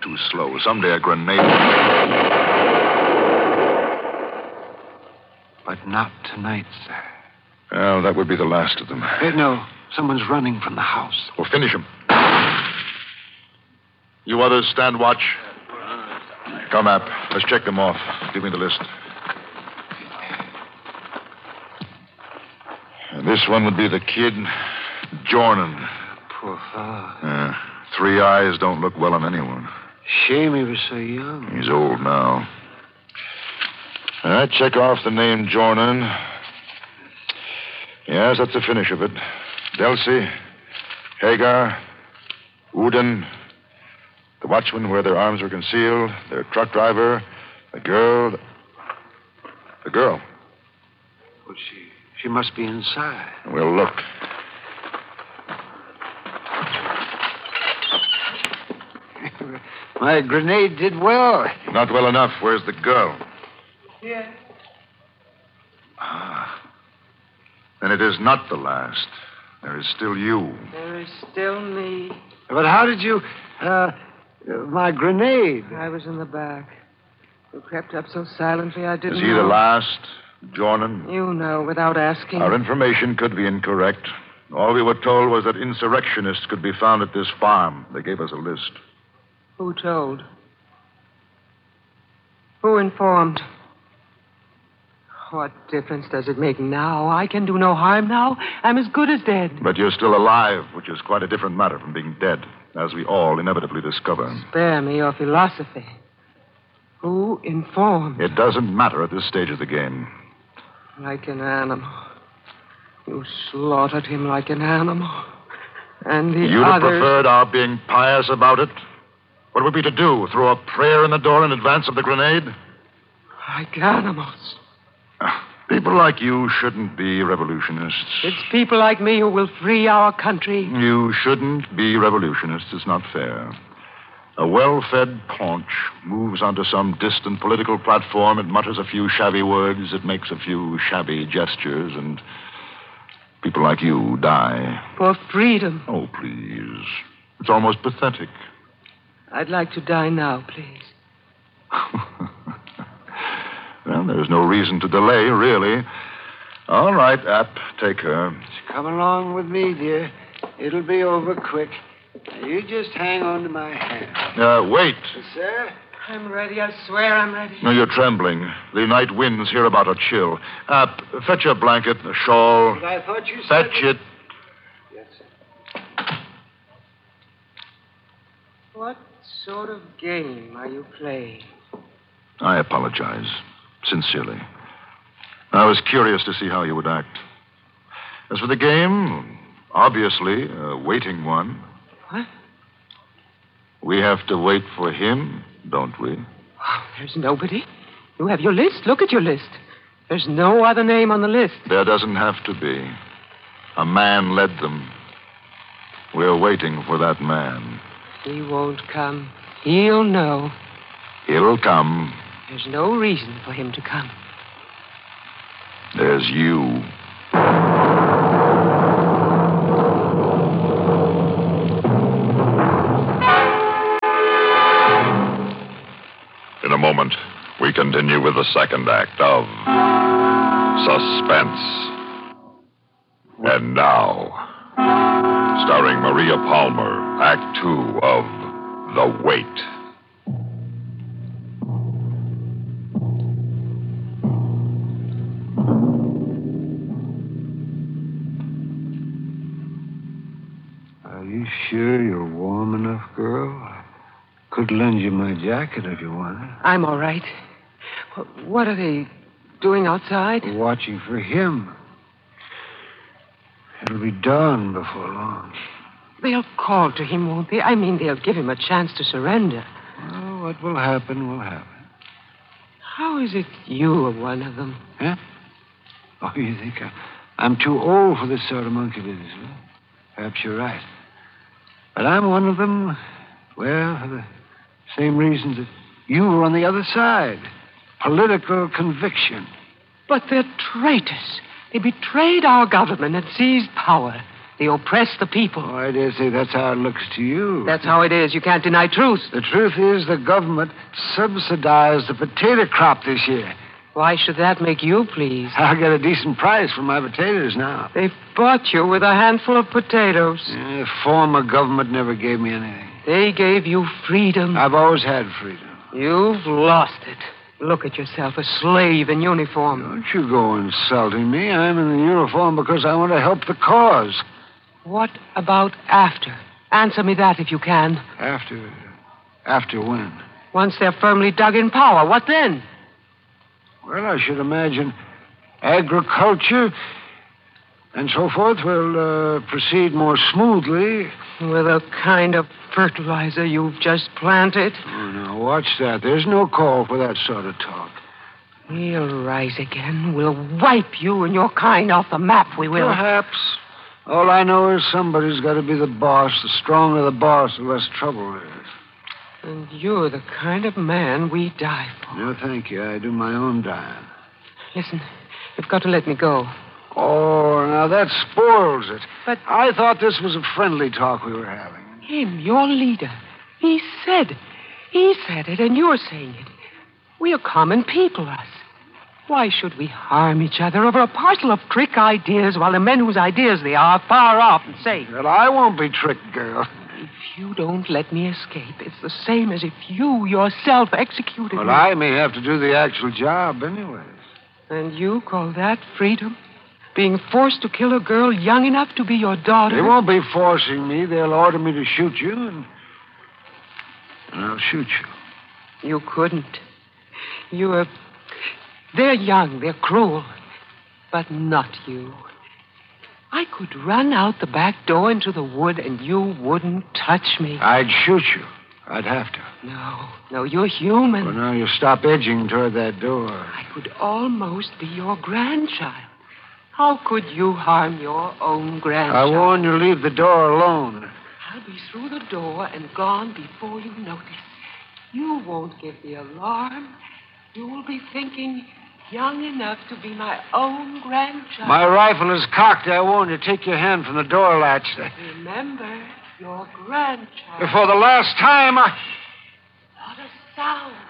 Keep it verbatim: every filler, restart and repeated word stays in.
too slow. Someday a grenade... But not tonight, sir. Well, that would be the last of them. Uh, no, someone's running from the house. We'll finish him. You others stand watch. Come, App. Let's check them off. Give me the list. And this one would be the kid, Jornan. Poor fellow. Uh, three eyes don't look well on anyone. Shame he was so young. He's old now. All right, check off the name Jornan. Yes, that's the finish of it. Delsey, Hagar, Uden, the watchman where their arms were concealed, their truck driver, the girl. The girl. Well, she, she must be inside. We'll look. My grenade did well. Not well enough. Where's the girl? Yes. Ah. Then it is not the last. There is still you. There is still me. But how did you... Uh, my grenade... I was in the back. You crept up so silently I didn't Is he know. the last, Jornan? You know, without asking. Our information could be incorrect. All we were told was that insurrectionists could be found at this farm. They gave us a list. Who told? Who informed? What difference does it make now? I can do no harm now. I'm as good as dead. But you're still alive, which is quite a different matter from being dead, as we all inevitably discover. Spare me your philosophy. Who informed? It doesn't matter at this stage of the game. Like an animal. You slaughtered him like an animal. And the You'd have others... preferred our being pious about it? What would we to do? Throw a prayer in the door in advance of the grenade? Like animals. People like you shouldn't be revolutionists. It's people like me who will free our country. You shouldn't be revolutionists. It's not fair. A well-fed paunch moves onto some distant political platform. It mutters a few shabby words. It makes a few shabby gestures. And people like you die. For freedom. Oh, please. It's almost pathetic. I'd like to die now, please. Well, there's no reason to delay, really. All right, App, take her. Come along with me, dear. It'll be over quick. Now, you just hang on to my hand. Uh, wait. Sir? I'm ready. I swear I'm ready. No, you're trembling. The night winds here about a chill. App, fetch a blanket, a shawl. But I thought you said... Fetch it. Yes, sir. What sort of game are you playing? I apologize. Sincerely. I was curious to see how you would act. As for the game, obviously, a waiting one. What? We have to wait for him, don't we? Oh, there's nobody. You have your list. Look at your list. There's no other name on the list. There doesn't have to be. A man led them. We're waiting for that man. He won't come. He'll know. He'll come. There's no reason for him to come. There's you. In a moment, we continue with the second act of Suspense. And now, starring Maria Palmer, Act Two of The Wait. Are you sure you're warm enough, girl? I could lend you my jacket if you wanted. I'm all right. What are they doing outside? Watching for him. It'll be dawn before long. They'll call to him, won't they? I mean, they'll give him a chance to surrender. Well, what will happen will happen. How is it you are one of them? Huh? Oh, you think I, I'm too old for this sort of monkey business, huh? Perhaps you're right. But I'm one of them, well, for the same reasons that you were on the other side. Political conviction. But they're traitors. They betrayed our government and seized power. They oppress the people. Oh, I dare say that's how it looks to you. That's how it is. You can't deny truth. The truth is the government subsidized the potato crop this year. Why should that make you pleased? I'll get a decent price for my potatoes now. They bought you with a handful of potatoes. Yeah, the former government never gave me anything. They gave you freedom. I've always had freedom. You've lost it. Look at yourself, a slave in uniform. Don't you go insulting me. I'm in the uniform because I want to help the cause. What about after? Answer me that if you can. After... After when? Once they're firmly dug in power, what then? Well, I should imagine agriculture and so forth will uh, proceed more smoothly. With a kind of fertilizer you've just planted. Oh, now, watch that. There's no call for that sort of talk. We'll rise again. We'll wipe you and your kind off the map, we will. Perhaps. All I know is somebody's got to be the boss. The stronger the boss, the less trouble there is. And you're the kind of man we die for. No, thank you. I do my own dying. Listen, you've got to let me go. Oh, now that spoils it. But... I thought this was a friendly talk we were having. Him, your leader. He said. He said it, and you're saying it. We're common people, us. Why should we harm each other over a parcel of trick ideas while the men whose ideas they are are far off and safe? Well, I won't be tricked, girl. If you don't let me escape, it's the same as if you yourself executed Well, me. I may have to do the actual job anyways. And you call that freedom? Being forced to kill a girl young enough to be your daughter? They won't be forcing me. They'll order me to shoot you, and, and I'll shoot you. You couldn't. You're... They're young, they're cruel. But not you. I could run out the back door into the wood, and you wouldn't touch me. I'd shoot you. I'd have to. No, no, you're human. Well, now you stop edging toward that door. I could almost be your grandchild. How could you harm your own grandchild? I warn you, leave the door alone. I'll be through the door and gone before you notice. You won't give the alarm. You will be thinking, young enough to be my own grandchild. My rifle is cocked. I warn you, take your hand from the door latch. Remember, your grandchild. Before the last time, I... Not a sound.